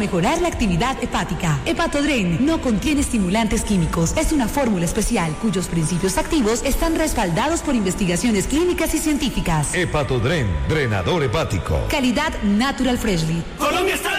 mejorar la actividad hepática. Hepatodren no contiene estimulantes químicos. Es una fórmula especial cuyos principios activos están respaldados por investigaciones clínicas y científicas. Hepatodren, drenador hepático. Calidad Natural Freshly. Colombia está